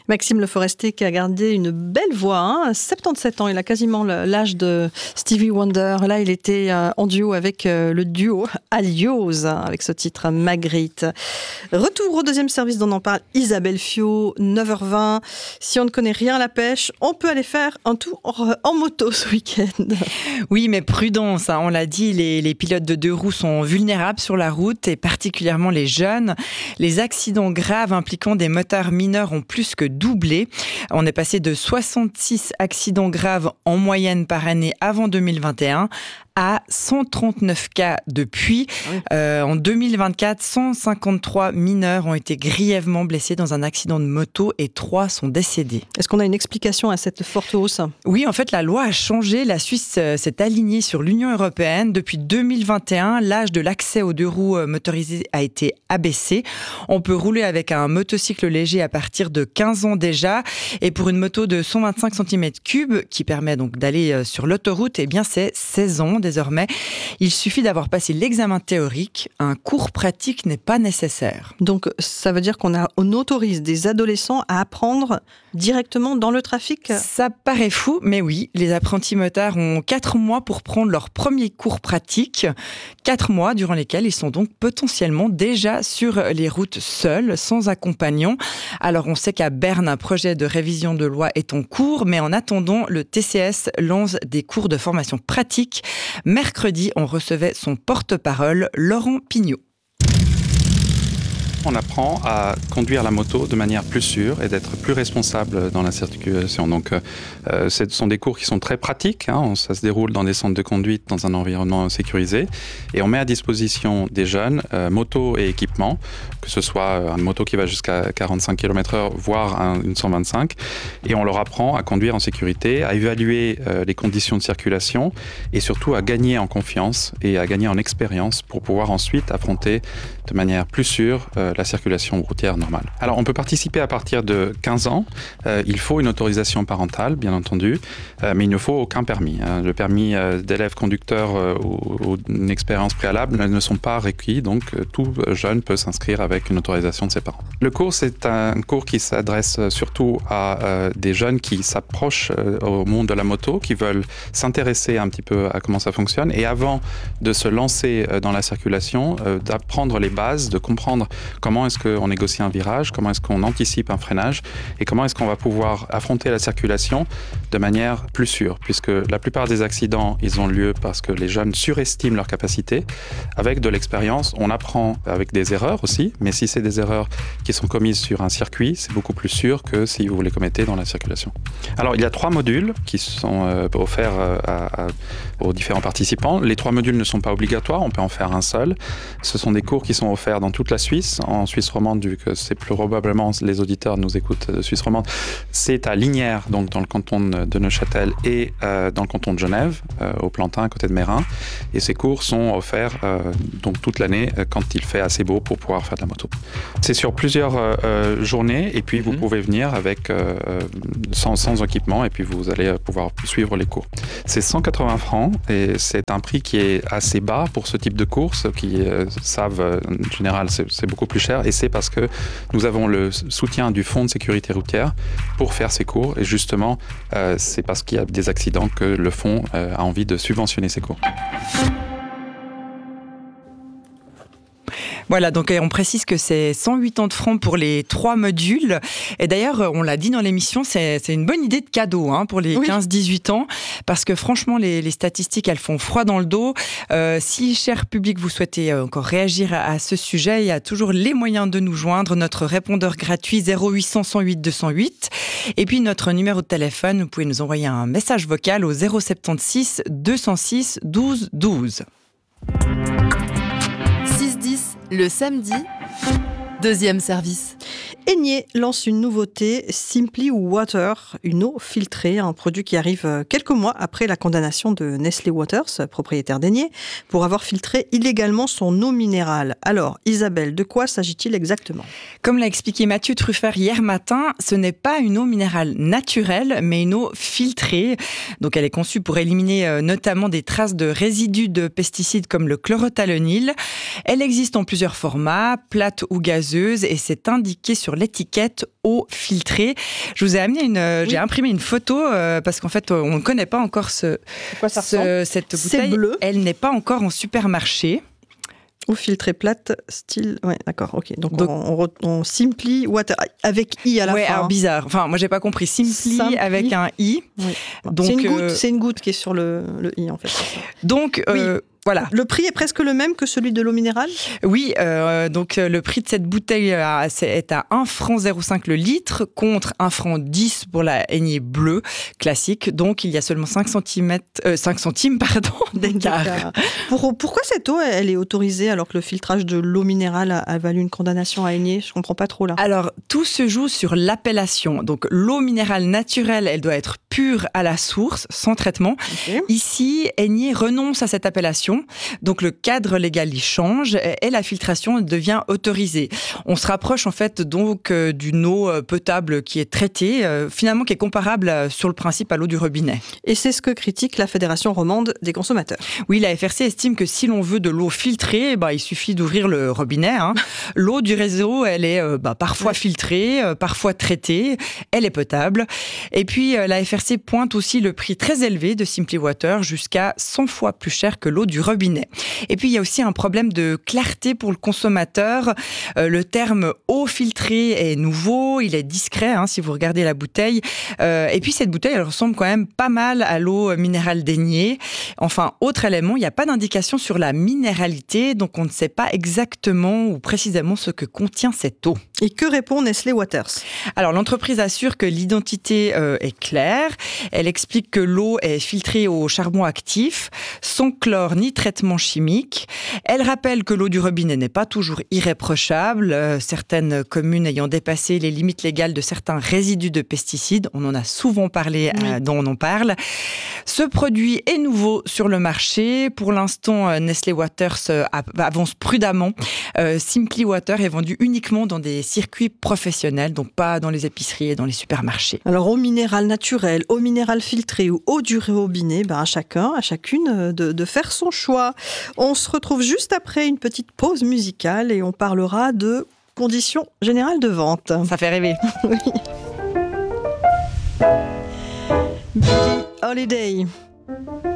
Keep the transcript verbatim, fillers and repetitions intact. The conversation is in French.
Maxime Le Forestier qui a gardé une belle voix, hein, soixante-dix-sept ans, il a quasiment l'âge de Stevie Wonder. Là, il était en duo avec le duo Alios, avec ce titre Magritte. Retour au deuxième service dont on en parle, Isabelle Fiot, neuf heures vingt. Si on ne connaît rien à la pêche, on peut aller faire un tour en moto ce week-end. Oui, mais prudence, hein, on l'a dit, les, les pilotes de deux roues sont vulnérables sur la route et particulièrement les jeunes. Les accidents graves impliquant des motards mineurs ont plus que doublé. On est passé de soixante-six accidents graves en moyenne par année avant deux mille vingt et un à cent trente-neuf cas depuis. Oui. Euh, en deux mille vingt-quatre, cent cinquante-trois mineurs ont été grièvement blessés dans un accident de moto et trois sont décédés. Est-ce qu'on a une explication à cette forte hausse ? Oui, en fait, la loi a changé. La Suisse euh, s'est alignée sur l'Union européenne. Depuis deux mille vingt et un, l'âge de l'accès aux deux roues motorisées a été abaissé. On peut rouler avec un motocycle léger à partir de quinze ans déjà. Et pour une moto de cent vingt-cinq centimètres cubes, qui permet donc d'aller sur l'autoroute, eh bien, c'est seize ans désormais. Il suffit d'avoir passé l'examen théorique. Un cours pratique n'est pas nécessaire. Donc, ça veut dire qu'on a, on autorise des adolescents à apprendre directement dans le trafic ? Ça paraît fou, mais oui, les apprentis motards ont quatre mois pour prendre leur premier cours pratique. Quatre mois durant lesquels ils sont donc potentiellement déjà sur les routes seuls, sans accompagnant. Alors, on sait qu'à Berne, un projet de révision de loi est en cours, mais en attendant, le T C S lance des cours de formation pratique. Mercredi, on recevait son porte-parole, Laurent Pignot. On apprend à conduire la moto de manière plus sûre et d'être plus responsable dans la circulation. Donc, euh, ce sont des cours qui sont très pratiques. Hein. Ça se déroule dans des centres de conduite, dans un environnement sécurisé. Et on met à disposition des jeunes euh, motos et équipements, que ce soit une moto qui va jusqu'à quarante-cinq kilomètres heure, voire un, une cent vingt-cinq. Et on leur apprend à conduire en sécurité, à évaluer euh, les conditions de circulation et surtout à gagner en confiance et à gagner en expérience pour pouvoir ensuite affronter de manière plus sûre euh, la circulation routière normale. Alors, on peut participer à partir de quinze ans. Euh, il faut une autorisation parentale, bien entendu, euh, mais il ne faut aucun permis. Hein. Le permis euh, d'élève conducteur euh, ou, ou une expérience préalable ne sont pas requis, donc euh, tout jeune peut s'inscrire avec une autorisation de ses parents. Le cours, c'est un cours qui s'adresse surtout à euh, des jeunes qui s'approchent euh, au monde de la moto, qui veulent s'intéresser un petit peu à comment ça fonctionne, et avant de se lancer euh, dans la circulation, euh, d'apprendre les bases, de comprendre comment est-ce qu'on négocie un virage, comment est-ce qu'on anticipe un freinage et comment est-ce qu'on va pouvoir affronter la circulation de manière plus sûre, puisque la plupart des accidents, ils ont lieu parce que les jeunes surestiment leurs capacités. Avec de l'expérience, on apprend avec des erreurs aussi, mais si c'est des erreurs qui sont commises sur un circuit, c'est beaucoup plus sûr que si vous les commettez dans la circulation. Alors, il y a trois modules qui sont euh, offerts euh, à, à, aux différents participants. Les trois modules ne sont pas obligatoires, on peut en faire un seul. Ce sont des cours qui sont offerts dans toute la Suisse, en Suisse romande, vu que c'est plus probablement les auditeurs nous écoutent de Suisse romande. C'est à Lignières, donc dans le canton de Neuchâtel et euh, dans le canton de Genève, euh, au Plantin, à côté de Meyrin. Et ces cours sont offerts euh, donc toute l'année euh, quand il fait assez beau pour pouvoir faire de la moto. C'est sur plusieurs euh, journées et puis vous mmh. pouvez venir avec euh, sans, sans équipement et puis vous allez pouvoir suivre les cours. C'est cent quatre-vingts francs et c'est un prix qui est assez bas pour ce type de course. Qui euh, savent, euh, en général, c'est, c'est beaucoup plus cher et c'est parce que nous avons le soutien du Fonds de sécurité routière pour faire ces cours et justement, euh, c'est parce qu'il y a des accidents que le fonds euh, a envie de subventionner ces cours. Voilà, donc on précise que c'est cent quatre-vingts francs pour les trois modules. Et d'ailleurs, on l'a dit dans l'émission, c'est, c'est une bonne idée de cadeau hein, pour les oui. quinze dix-huit ans, parce que franchement, les, les statistiques, elles font froid dans le dos. Euh, si, cher public, vous souhaitez encore réagir à, à ce sujet, il y a toujours les moyens de nous joindre. Notre répondeur gratuit zéro huit cents, cent huit, deux cent huit. Et puis notre numéro de téléphone, vous pouvez nous envoyer un message vocal au zéro soixante-seize, deux cent six, douze douze. six dix, le samedi, deuxième service. Enier lance une nouveauté, Simply Water, une eau filtrée, un produit qui arrive quelques mois après la condamnation de Nestlé Waters, propriétaire d'Enier, pour avoir filtré illégalement son eau minérale. Alors, Isabelle, de quoi s'agit-il exactement ? Comme l'a expliqué Mathieu Truffert hier matin, ce n'est pas une eau minérale naturelle, mais une eau filtrée. Donc, elle est conçue pour éliminer notamment des traces de résidus de pesticides comme le chlorothalonil. Elle existe en plusieurs formats, plate ou gazeuse, et c'est indiqué sur l'étiquette eau filtrée. Je vous ai amené une, oui. j'ai imprimé une photo euh, parce qu'en fait, on ne connaît pas encore ce, quoi ça ce, cette bouteille. C'est bleu. Elle n'est pas encore en supermarché. Eau filtrée plate, style. Ouais, d'accord, ok. Donc, Donc on, on, on Simply Water avec I à la ouais, fin. Ouais, alors bizarre. Enfin, moi, j'ai pas compris. Simply, Simply. Avec un I. Oui. Donc, c'est, une goutte, euh... c'est une goutte qui est sur le, le I, en fait. Donc, oui. euh, voilà. Le prix est presque le même que celui de l'eau minérale ? Oui, euh, donc le prix de cette bouteille est à un franc zéro cinq le litre contre un franc dix pour la haignée bleue classique. Donc il y a seulement cinq centimes, euh, cinq centimes pardon, d'écart. Pour, pourquoi cette eau, elle est autorisée alors que le filtrage de l'eau minérale a, a valu une condamnation à haignée ? Je ne comprends pas trop là. Alors tout se joue sur l'appellation. Donc l'eau minérale naturelle, elle doit être pure à la source, sans traitement. Okay. Ici, haignée renonce à cette appellation. Donc le cadre légal y change et la filtration devient autorisée. On se rapproche en fait donc d'une eau potable qui est traitée, finalement qui est comparable sur le principe à l'eau du robinet. Et c'est ce que critique la Fédération romande des consommateurs. Oui, la F R C estime que si l'on veut de l'eau filtrée, bah, il suffit d'ouvrir le robinet. Hein. L'eau du réseau, elle est bah, parfois filtrée, parfois traitée, elle est potable. Et puis la F R C pointe aussi le prix très élevé de Simply Water, jusqu'à cent fois plus cher que l'eau du robinet. Et puis il y a aussi un problème de clarté pour le consommateur. Euh, le terme eau filtrée est nouveau, il est discret hein, si vous regardez la bouteille. Euh, et puis cette bouteille, elle ressemble quand même pas mal à l'eau minérale d'haignée. Enfin, autre élément, il n'y a pas d'indication sur la minéralité, donc on ne sait pas exactement ou précisément ce que contient cette eau. Et que répond Nestlé Waters ? Alors l'entreprise assure que l'identité euh, est claire. Elle explique que l'eau est filtrée au charbon actif, sans chlore ni traitement chimique. Elle rappelle que l'eau du robinet n'est pas toujours irréprochable, euh, certaines communes ayant dépassé les limites légales de certains résidus de pesticides. On en a souvent parlé, oui. euh, dont on en parle. Ce produit est nouveau sur le marché. Pour l'instant, euh, Nestlé Waters euh, avance prudemment. Euh, Simply Water est vendu uniquement dans des circuits professionnels, donc pas dans les épiceries et dans les supermarchés. Alors, eau minérale naturelle, eau minérale filtrée ou eau du robinet, ben à chacun, à chacune de, de faire son choix. On se retrouve juste après une petite pause musicale et on parlera de conditions générales de vente. Ça fait rêver. Oui. Billie Holiday.